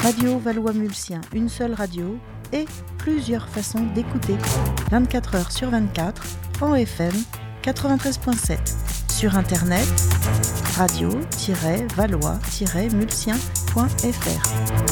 Radio Valois-Mulsien, une seule radio et plusieurs façons d'écouter. 24 heures sur 24, en FM 93.7. Sur internet, radio-valois-mulsien.fr.